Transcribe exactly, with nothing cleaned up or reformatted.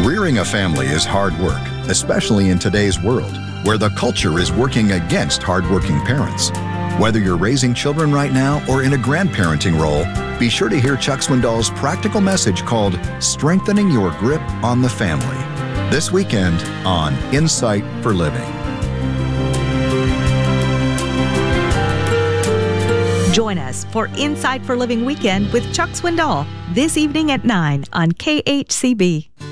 Rearing a family is hard work, especially in today's world, where the culture is working against hardworking parents. Whether you're raising children right now or in a grandparenting role, be sure to hear Chuck Swindoll's practical message called Strengthening Your Grip on the Family, this weekend on Insight for Living. Join us for Insight for Living Weekend with Chuck Swindoll this evening at nine on K H C B.